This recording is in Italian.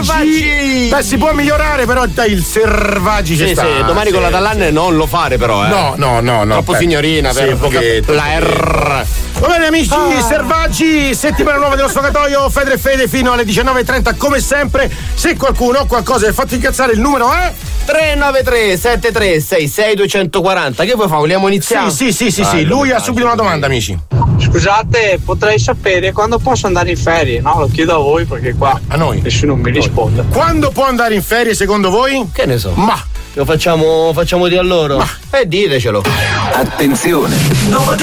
Servaggi! Beh, si può migliorare, però dai, il Servaggi c'è sta. Sì, domani con la Dallanne non lo fare però, No. Troppo signorina, sì, vero? un pochetto. La R. Va bene amici, Servaggi, settimana nuova dello sfogatoio, Fedre e Fede fino alle 19.30 come sempre. Se qualcuno ha qualcosa che fatti incazzare, il numero è 393 7366 240. Che vuoi fare? Vogliamo iniziare? Sì. Lui ha subito una domanda, amici. Scusate, potrei sapere quando posso andare in ferie? No, lo chiedo a voi perché qua a noi nessuno mi risponde. Quando può andare in ferie secondo voi? Che ne so. Ma lo facciamo di a loro. Ditecelo. Attenzione, nuova